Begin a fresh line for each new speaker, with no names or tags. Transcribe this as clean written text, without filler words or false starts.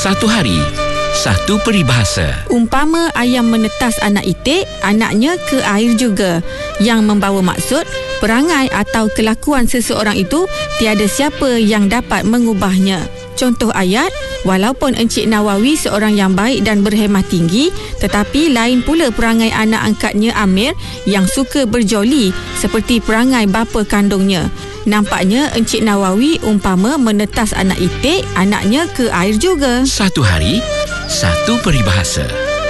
Satu hari, satu peribahasa.
Umpama ayam menetas anak itik, anaknya ke air juga. Yang membawa maksud, perangai atau kelakuan seseorang itu tiada siapa yang dapat mengubahnya. Contoh ayat, walaupun Encik Nawawi seorang yang baik dan berhemah tinggi, tetapi lain pula perangai anak angkatnya Amir yang suka berjoli seperti perangai bapa kandungnya. Nampaknya Encik Nawawi umpama menetas anak itik, anaknya ke air juga.
Satu hari, satu peribahasa.